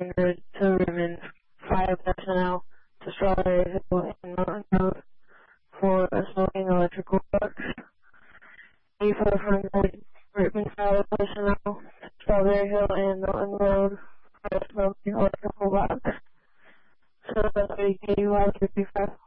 100 to Ribbon Fire personnel to Strawberry Hill and Mountain Road for assaulting electrical works. 8500 Ribbon Fire personnel to Strawberry Hill and Mountain Road for assaulting electrical works. So that's 55